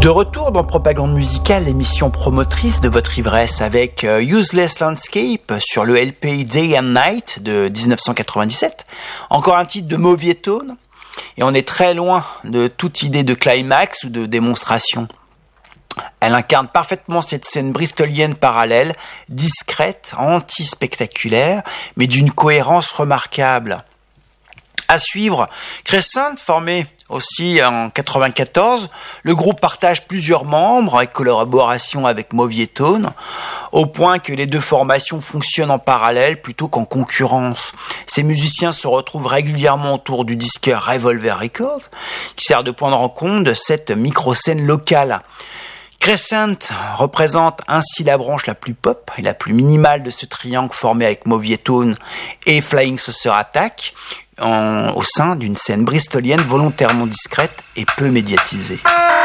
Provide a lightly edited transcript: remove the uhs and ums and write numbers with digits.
De retour dans Propagande musicale, l'émission promotrice de votre ivresse avec Useless Landscape sur le LP Day and Night de 1997. Encore un titre de Movietone. Et on est très loin de toute idée de climax ou de démonstration. Elle incarne parfaitement cette scène bristolienne parallèle, discrète, anti-spectaculaire, mais d'une cohérence remarquable. À suivre, Crescent, formé aussi en 94, le groupe partage plusieurs membres avec collaboration avec Movietone, au point que les deux formations fonctionnent en parallèle plutôt qu'en concurrence. Ces musiciens se retrouvent régulièrement autour du disqueur Revolver Records, qui sert de point de rencontre de cette micro-scène locale. Crescent représente ainsi la branche la plus pop et la plus minimale de ce triangle formé avec Movietone et Flying Saucer Attack, au sein d'une scène bristolienne volontairement discrète et peu médiatisée.